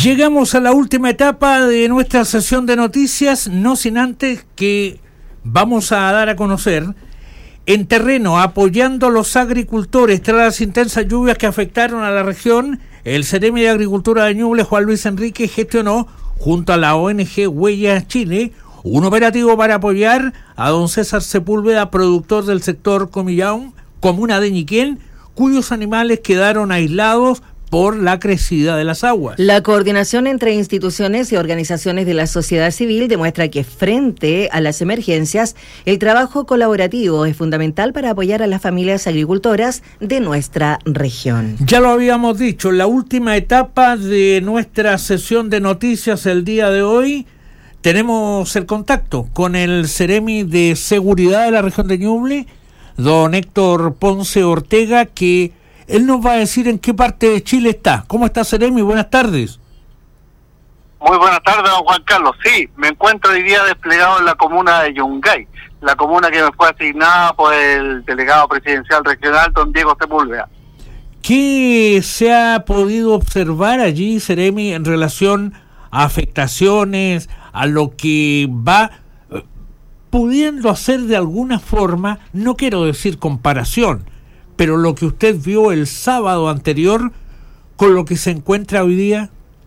Llegamos a la última etapa de nuestra sesión de noticias, no sin antes que vamos a dar a conocer en terreno, apoyando a los agricultores tras las intensas lluvias que afectaron a la región. El Ceremi de Agricultura de Ñuble, Juan Luis Enrique, gestionó junto a la ONG Huellas Chile un operativo para apoyar a don César Sepúlveda, productor del sector Comillaun, comuna de Ñiquén, cuyos animales quedaron aislados por la crecida de las aguas. La coordinación entre instituciones y organizaciones de la sociedad civil demuestra que frente a las emergencias, el trabajo colaborativo es fundamental para apoyar a las familias agricultoras de nuestra región. Ya lo habíamos dicho, en la última etapa de nuestra sesión de noticias el día de hoy, tenemos el contacto con el Ceremi de Seguridad de la región de Ñuble, don Héctor Ponce Ortega, que él nos va a decir en qué parte de Chile está. ¿Cómo está, Ceremi? Buenas tardes. Muy buenas tardes, don Juan Carlos. Sí, me encuentro hoy día desplegado en la comuna de Yungay, la comuna que me fue asignada por el delegado presidencial regional, don Diego Sepúlveda. ¿Qué se ha podido observar allí, Ceremi, en relación a afectaciones, a lo que va pudiendo hacer de alguna forma, no quiero decir comparación, pero lo que usted vio el sábado anterior con lo que se encuentra hoy día?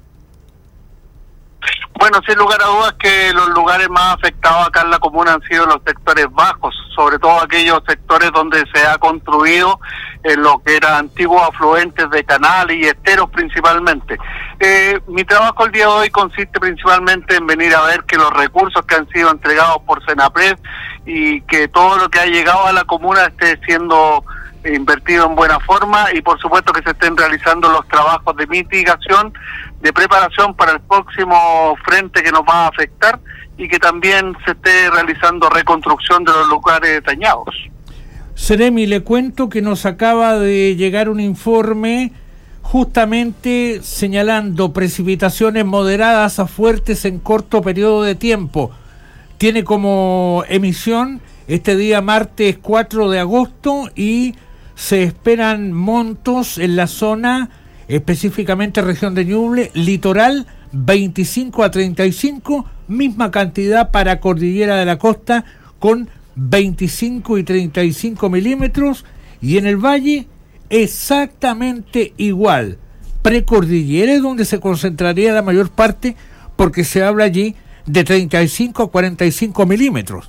Bueno, sin lugar a dudas que los lugares más afectados acá en la comuna han sido los sectores bajos, sobre todo aquellos sectores donde se ha construido lo que eran antiguos afluentes de canales y esteros principalmente. Mi trabajo el día de hoy consiste principalmente en venir a ver que los recursos que han sido entregados por Senapred y que todo lo que ha llegado a la comuna esté siendo invertido en buena forma y por supuesto que se estén realizando los trabajos de mitigación, de preparación para el próximo frente que nos va a afectar y que también se esté realizando reconstrucción de los lugares dañados. Ceremi, le cuento que nos acaba de llegar un informe justamente señalando precipitaciones moderadas a fuertes en corto periodo de tiempo. Tiene como emisión este día martes 4 de agosto y se esperan montos en la zona, específicamente región de Ñuble, litoral 25 a 35, misma cantidad para Cordillera de la Costa con 25 y 35 milímetros, y en el valle exactamente igual. Precordillera es donde se concentraría la mayor parte, porque se habla allí de 35 a 45 milímetros.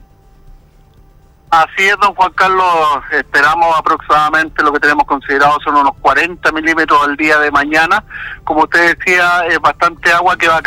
Así es, don Juan Carlos, esperamos aproximadamente lo que tenemos considerado son unos 40 milímetros el día de mañana. Como usted decía, es bastante agua que va a